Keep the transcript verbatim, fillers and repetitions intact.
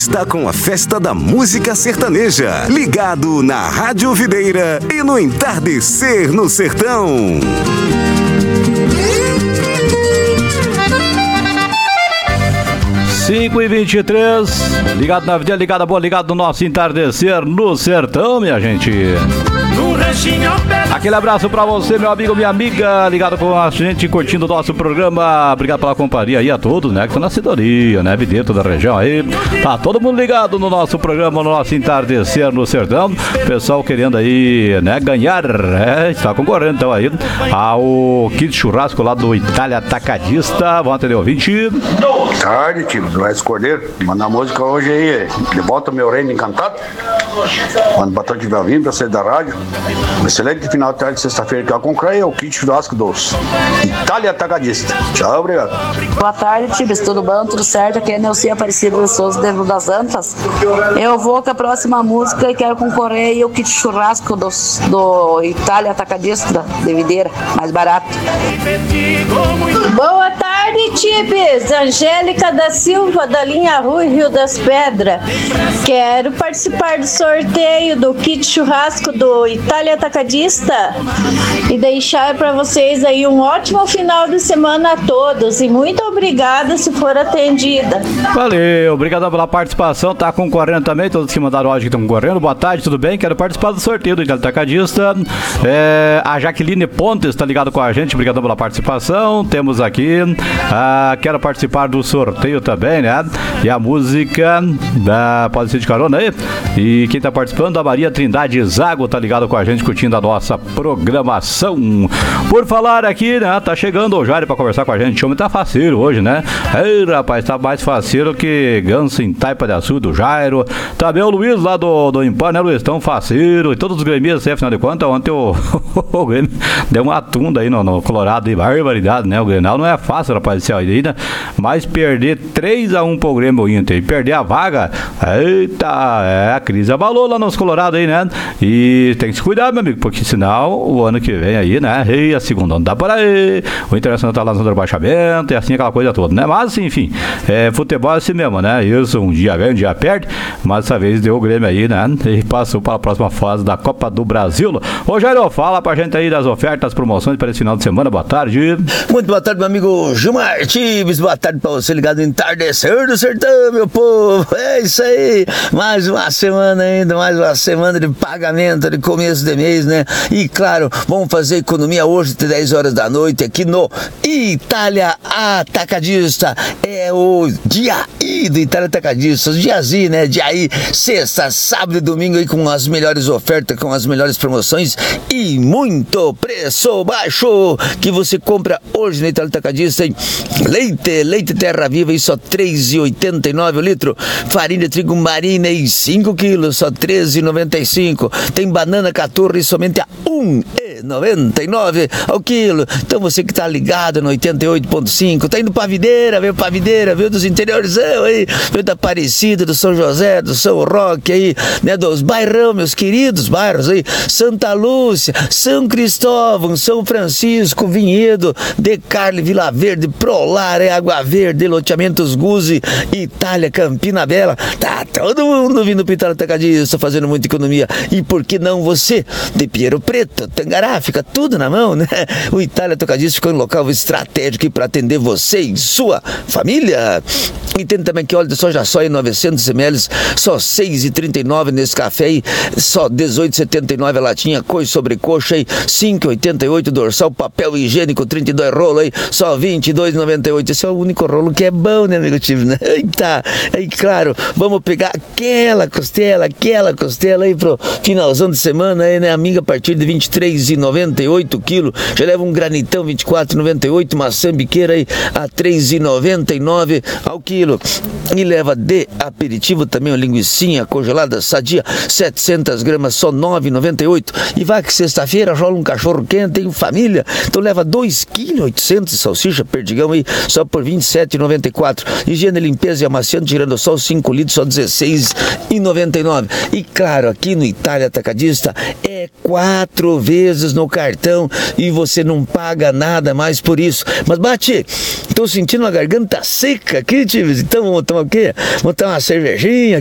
Está com a festa da música sertaneja, ligado na Rádio Videira e no Entardecer no Sertão. cinco e vinte e três, ligado na Videira, ligado a boa, ligado no nosso Entardecer no Sertão, minha gente. Aquele abraço pra você, meu amigo, minha amiga, ligado com a gente, curtindo o nosso programa. Obrigado pela companhia aí a todos, né, que estão na sintonia, né, Videira, toda a região aí. Tá todo mundo ligado no nosso programa, no nosso Entardecer no Sertão. Pessoal querendo aí, né, ganhar, é, está concorrendo então aí ao kit churrasco lá do Itália Atacadista. Vamos atender o ouvinte. Boa tarde, tio, do Reis Cordeiro. Manda a música hoje aí, de volta meu reino encantado. Manda pra todos que vai vir pra sair da rádio. Um excelente final de tarde de sexta-feira que eu comprei é o kit churrasco dos Itália Atacadista. Tchau, obrigado. Boa tarde, Tibes, tudo bom? Tudo certo? Aqui é Nelci Aparecido de Souza, dentro das Antas. Eu vou com a próxima música e quero concorrer aí o kit churrasco dos, do Itália Atacadista de Videira, mais barato. Boa tarde, Tibes. Angélica da Silva, da linha Rui, Rio das Pedras. Quero participar do sorteio do kit churrasco do Itália Atacadista e deixar para vocês aí um ótimo final de semana a todos e muito obrigada se for atendida. Valeu, obrigado pela participação, tá concorrendo também, todos que mandaram áudio que estão concorrendo. Boa tarde, tudo bem? Quero participar do sorteio do Itália Atacadista. É, a Jaqueline Pontes tá ligado com a gente, obrigado pela participação. Temos aqui, ah, quero participar do sorteio também, né? E a música da, pode ser de carona aí. E quem tá participando, a Maria Trindade Zago, tá ligado com a gente, curtindo a nossa programação. Por falar aqui, né, tá chegando o Jairo pra conversar com a gente. O homem tá faceiro hoje, né? Ei, rapaz, tá mais faceiro que ganso em Taipa de Açu do Jairo. Também o Luiz lá do, do Impar, né, Luiz? Tão faceiro. E todos os gremistas, afinal de contas, ontem o, o Grêmio deu uma tunda aí no, no Colorado, de barbaridade, né? O Grenal não é fácil, rapaz, esse aí, né? Mas perder três a um pro Grêmio Inter e perder a vaga, eita, é, a crise abalou lá nos Colorado aí, né? E tem que se cuidar, meu amigo, porque senão o ano que vem aí, né? E a segunda não dá por aí. O Internacional tá lá no zona do rebaixamento, e assim aquela coisa toda, né? Mas, enfim, é, futebol é assim mesmo, né? Isso, um dia ganha, um dia perde, mas dessa vez deu o Grêmio aí, né? E passou para a próxima fase da Copa do Brasil. Ô, Jairo, fala pra gente aí das ofertas, promoções para esse final de semana. Boa tarde. Muito boa tarde, meu amigo Gilmar Tibes. Boa tarde pra você ligado no Entardecer do Sertão, meu povo. É isso aí. Mais uma semana ainda, mais uma semana de pagamento de começo de mês, né? E claro, vamos fazer economia hoje até dez horas da noite aqui no Itália Atacadista. É o dia I do Itália Atacadista, os dias I, né? Dia I, sexta, sábado e domingo aí com as melhores ofertas, com as melhores promoções e muito preço baixo que você compra hoje no Itália Atacadista, hein? Leite, leite Terra Viva aí só três reais e oitenta e nove centavos o litro. Farinha de trigo Marina aí cinco quilos, só treze reais e noventa e cinco centavos. Tem banana caturra somente a um real e noventa e nove centavos ao quilo. Então você que tá ligado no oitenta e oito ponto cinco, tá indo pra Videira, veio pra Videira, veio dos interiorzão aí, veio da Aparecida, do São José, do São Roque aí, né, dos bairrão, meus queridos bairros aí, Santa Lúcia, São Cristóvão, São Francisco, Vinhedo, De Carli, Vila Verde, Prolar, é Água Verde, Loteamentos Guzzi, Itália, Campina Bela, tá todo mundo vindo pro Itália Atacadista, fazendo muita economia. E por que não você, de Pinheiro Preto, Tangará, fica tudo na mão, né? O Itália Atacadista ficou em um local estratégico para atender você e sua família. E tem também que óleo de soja soia novecentos mililitros, só seis reais e trinta e nove centavos nesse café aí, só dezoito reais e setenta e nove centavos a latinha, coisa sobre coxa aí, cinco reais e oitenta e oito centavos dorsal, papel higiênico trinta e dois rolo aí, só vinte e dois reais e noventa e oito centavos. Esse é o único rolo que é bom, né, amigo Tive, né? Eita, aí claro, vamos pegar aquela costela, aquela costela aí pro finalzão de semana aí, né, amiga, a partir de vinte e três reais e noventa e oito centavos quilo, já leva um granitão vinte e quatro reais e noventa e oito centavos, maçã biqueira aí a três reais e noventa e nove centavos ao quilo, e leva de aperitivo também uma linguicinha congelada sadia, setecentas gramas, só nove reais e noventa e oito centavos, e vai que sexta-feira rola um cachorro quente em família, então leva dois quilos e oitocentos gramas de salsicha perdigão aí, só por vinte e sete reais e noventa e quatro centavos, higiene, limpeza e amaciante tirando só cinco litros, só dezesseis reais e noventa e nove centavos, e claro, aqui no Itália Atacadista é quatro vezes no cartão e você não paga nada mais por isso. Mas bate, tô sentindo uma garganta seca aqui, Tives, Então vamos tomar o quê? Vamos tomar uma cervejinha,